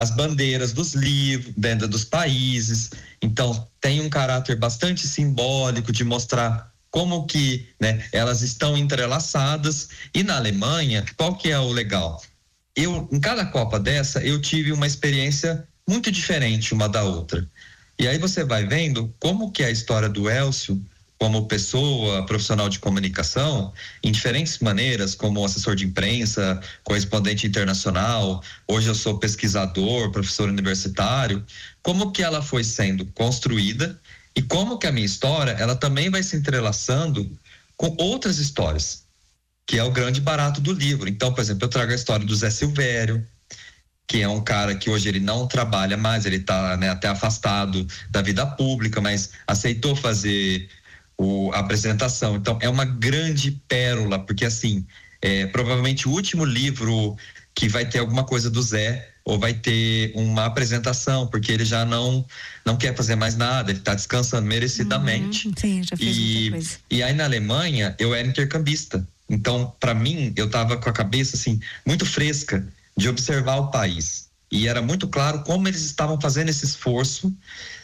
as bandeiras dos livros, dentro dos países. Então, tem um caráter bastante simbólico de mostrar como que, né, elas estão entrelaçadas. E na Alemanha, qual que é o legal? Em cada Copa dessa, eu tive uma experiência muito diferente uma da outra. E aí você vai vendo como que é a história do Elcio, como pessoa, profissional de comunicação, em diferentes maneiras, como assessor de imprensa, correspondente internacional, hoje eu sou pesquisador, professor universitário, como que ela foi sendo construída e como que a minha história, ela também vai se entrelaçando com outras histórias, que é o grande barato do livro. Então, por exemplo, eu trago a história do Zé Silvério, que é um cara que hoje ele não trabalha mais, ele está, né, até afastado da vida pública, mas aceitou fazer a apresentação. Então, é uma grande pérola, porque assim, provavelmente o último livro que vai ter alguma coisa do Zé, ou vai ter uma apresentação, porque ele já não quer fazer mais nada, ele está descansando merecidamente. Sim, já fez muita coisa. E aí na Alemanha, eu era intercambista. Então, para mim, eu estava com a cabeça assim, muito fresca de observar o país. E era muito claro como eles estavam fazendo esse esforço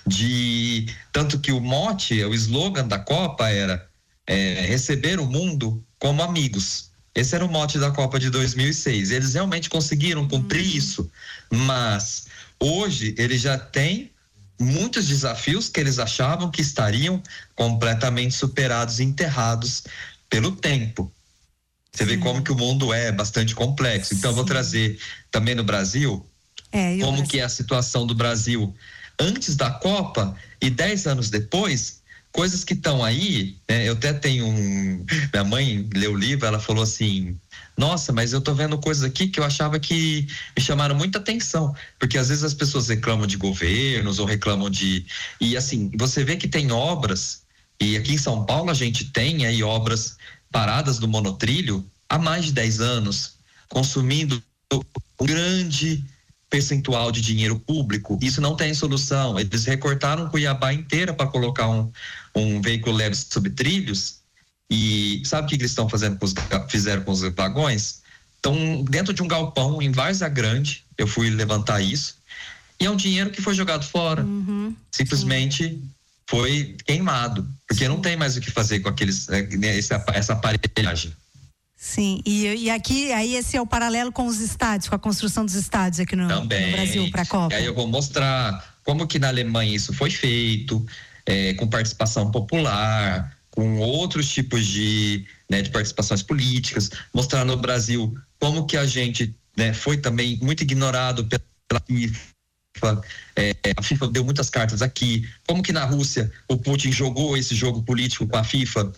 tanto que o mote, o slogan da Copa era receber o mundo como amigos. Esse era o mote da Copa de 2006. Eles realmente conseguiram cumprir isso, mas hoje eles já têm muitos desafios que eles achavam que estariam completamente superados e enterrados pelo tempo. Você vê como que o mundo é bastante complexo. Então, eu vou trazer também no Brasil como que é a situação do Brasil antes da Copa e 10 anos depois, coisas que estão aí, né? Eu até tenho minha mãe leu o livro, ela falou assim, nossa, mas eu tô vendo coisas aqui que eu achava que me chamaram muita atenção, porque às vezes as pessoas reclamam de governos ou reclamam e assim, você vê que tem obras, e aqui em São Paulo a gente tem aí obras paradas do monotrilho há mais de 10 anos, consumindo um grande percentual de dinheiro público. Isso não tem solução. Eles recortaram Cuiabá inteira para colocar um veículo leve sobre trilhos. E sabe o que eles estão fizeram com os vagões? Estão dentro de um galpão em Várzea Grande. Eu fui levantar isso. E é um dinheiro que foi jogado fora. Simplesmente foi queimado. Porque não tem mais o que fazer com essa aparelhagem. Sim, e aqui, aí esse é o paralelo com os estádios, com a construção dos estádios aqui no Brasil para a Copa. Aí eu vou mostrar como que na Alemanha isso foi feito, com participação popular, com outros tipos de participações políticas, mostrar no Brasil como que a gente, né, foi também muito ignorado pela FIFA. A FIFA deu muitas cartas aqui, como que na Rússia o Putin jogou esse jogo político com a FIFA,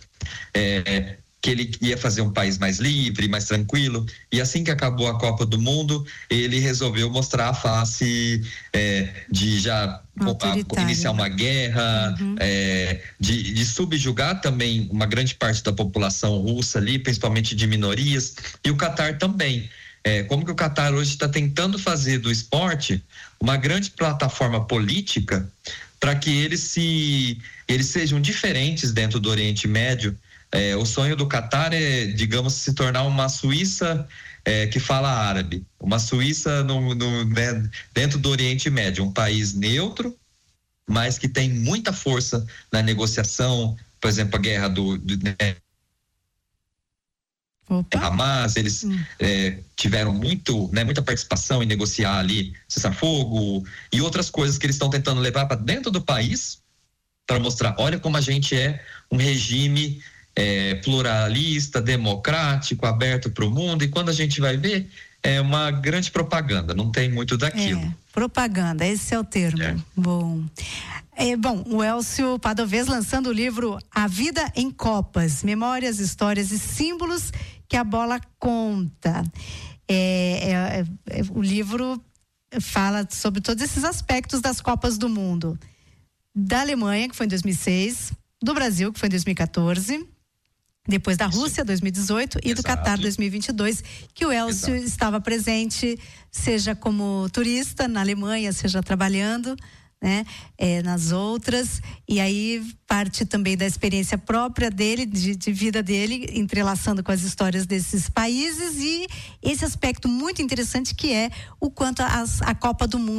que ele ia fazer um país mais livre, mais tranquilo, e assim que acabou a Copa do Mundo, ele resolveu mostrar a face de já iniciar uma guerra, de subjugar também uma grande parte da população russa ali, principalmente de minorias, e o Catar também. Como que o Catar hoje está tentando fazer do esporte uma grande plataforma política para que eles sejam diferentes dentro do Oriente Médio. O sonho do Catar é, digamos, se tornar uma Suíça que fala árabe, uma Suíça dentro do Oriente Médio, um país neutro, mas que tem muita força na negociação. Por exemplo, a guerra do Hamas, eles tiveram muita participação em negociar ali cessar-fogo e outras coisas que eles estão tentando levar para dentro do país para mostrar, olha como a gente é um regime pluralista, democrático, aberto para o mundo, e quando a gente vai ver, é uma grande propaganda, não tem muito daquilo. Propaganda, esse é o termo. Bom, o Elcio Padovez lançando o livro A Vida em Copas, Memórias, Histórias e Símbolos que a Bola Conta. O livro fala sobre todos esses aspectos das Copas do Mundo. Da Alemanha, que foi em 2006, do Brasil, que foi em 2014, depois da Rússia, 2018, e do Catar, 2022, que o Elcio estava presente, seja como turista na Alemanha, seja trabalhando, né, nas outras, e aí parte também da experiência própria dele, de vida dele, entrelaçando com as histórias desses países, e esse aspecto muito interessante que é o quanto a Copa do Mundo